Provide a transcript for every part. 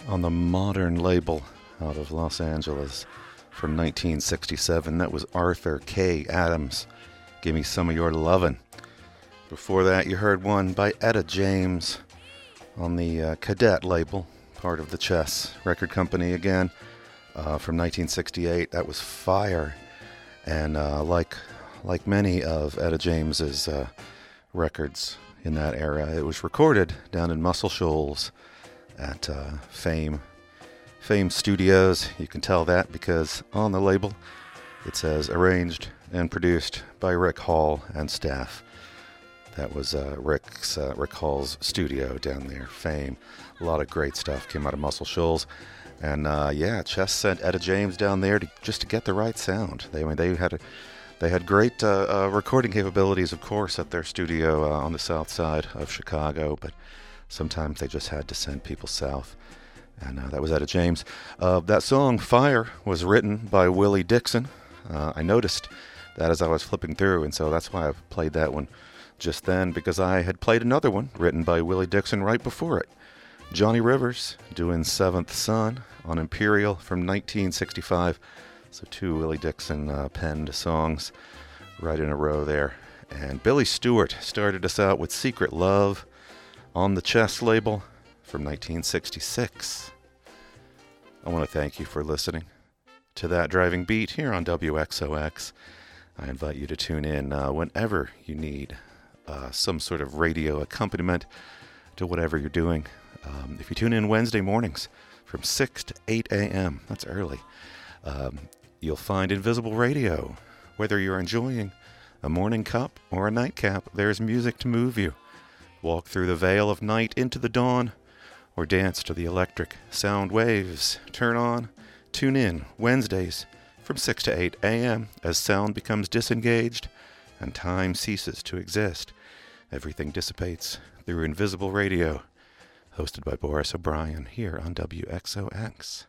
on the Modern label out of Los Angeles from 1967. That was Arthur K. Adams. Give Me Some of Your Lovin'. Before that, you heard one by Etta James on the Cadet label, part of the Chess record company again, from 1968. That was Fire. And like many of Etta James's records in that era, it was recorded down in Muscle Shoals at Fame Studios. You can tell that because on the label it says arranged and produced by Rick Hall and staff. That was Rick Hall's studio down there, Fame. A lot of great stuff came out of Muscle Shoals. And Chess sent Etta James down there just to get the right sound. They had great recording capabilities, of course, at their studio on the south side of Chicago, but sometimes they just had to send people south. And that was Etta James. That song, Fire, was written by Willie Dixon. I noticed that as I was flipping through, and so that's why I played that one just then, because I had played another one written by Willie Dixon right before it. Johnny Rivers doing Seventh Son on Imperial from 1965. So two Willie Dixon penned songs right in a row there. And Billy Stewart started us out with Secret Love on the Chess label from 1966. I want to thank you for listening to That Driving Beat here on WXOX. I invite you to tune in whenever you need some sort of radio accompaniment to whatever you're doing. If you tune in Wednesday mornings from 6 to 8 a.m., that's early, you'll find Invisible Radio. Whether you're enjoying a morning cup or a nightcap, there's music to move you. Walk through the veil of night into the dawn, or dance to the electric sound waves. Turn on, tune in Wednesdays from 6 to 8 a.m. as sound becomes disengaged and time ceases to exist. Everything dissipates through Invisible Radio, hosted by Boris O'Brien here on WXOX.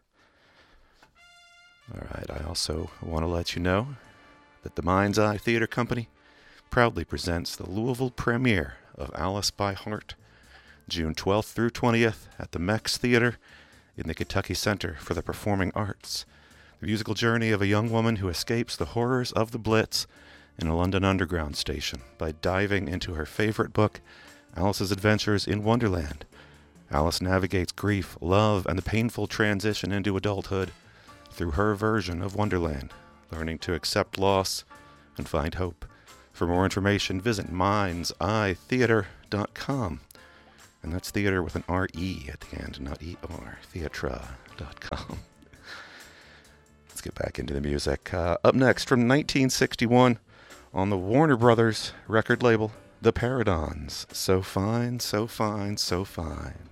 All right, I also want to let you know that the Mind's Eye Theater Company proudly presents the Louisville premiere of Alice by Heart, June 12th through 20th at the Mex Theater in the Kentucky Center for the Performing Arts. The musical journey of a young woman who escapes the horrors of the Blitz in a London Underground station by diving into her favorite book, Alice's Adventures in Wonderland. Alice navigates grief, love, and the painful transition into adulthood through her version of Wonderland, learning to accept loss and find hope. For more information, visit mindseyetheater.com. And that's theater with an R-E at the end, not E-R, theatra.com. Let's get back into the music. Up next, from 1961, on the Warner Brothers record label, The Paradons. So Fine, So Fine, So Fine.